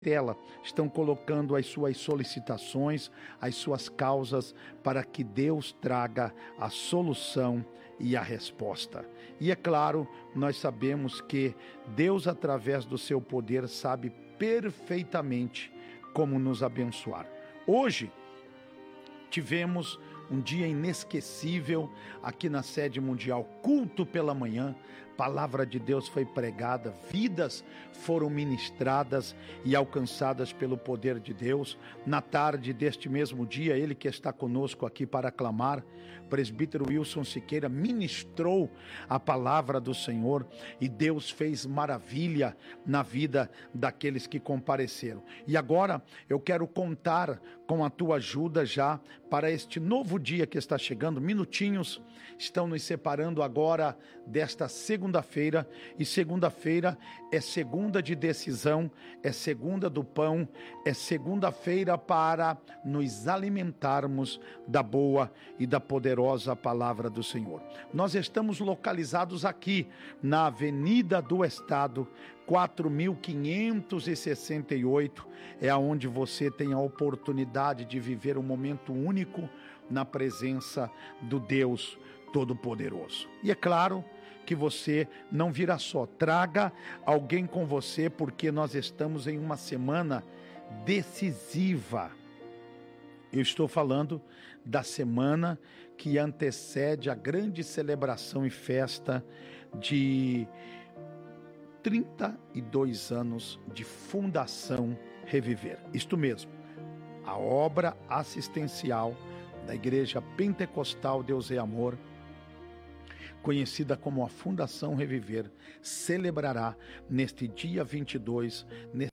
tela estão colocando as suas solicitações, as suas causas, para que Deus traga a solução e a resposta. E é claro, nós sabemos que Deus, através do seu poder, sabe perfeitamente como nos abençoar. Hoje tivemos um dia inesquecível aqui na sede mundial, culto pela manhã, palavra de Deus foi pregada, vidas foram ministradas e alcançadas pelo poder de Deus. Na tarde deste mesmo dia, ele que está conosco aqui para aclamar, presbítero Wilson Siqueira, ministrou a palavra do Senhor e Deus fez maravilha na vida daqueles que compareceram. E agora eu quero contar com a tua ajuda já para este novo dia que está chegando. Minutinhos estão nos separando agora desta segunda-feira, e segunda-feira é segunda de decisão, é segunda do pão, é segunda-feira para nos alimentarmos da boa e da poderosa palavra do Senhor. Nós estamos localizados aqui na Avenida do Estado, 4.568, é aonde você tem a oportunidade de viver um momento único na presença do Deus Todo-Poderoso. E é claro que você não virá só, traga alguém com você, porque nós estamos em uma semana decisiva. Eu estou falando da semana que antecede a grande celebração e festa de 32 anos de Fundação Reviver. Isto mesmo, a obra assistencial da Igreja Pentecostal Deus é Amor, conhecida como a Fundação Reviver, celebrará neste dia 22,